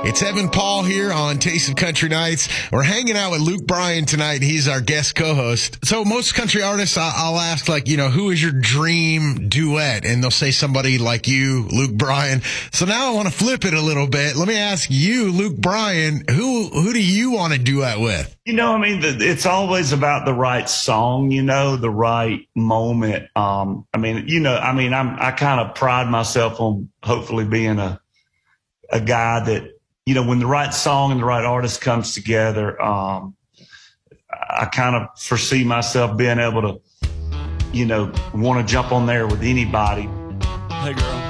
It's Evan Paul here on Taste of Country Nights. We're hanging out with Luke Bryan tonight. He's our guest co-host. So most country artists, I'll ask, like, who is your dream duet? And they'll say somebody like you, Luke Bryan. So now I want to flip it a little bit. Let me ask you, Luke Bryan, who do you want to duet with? It's always about the right song, the right moment. I kind of pride myself on hopefully being a guy that, when the right song and the right artist comes together, I kind of foresee myself being able to, want to jump on there with anybody. Hey, girl.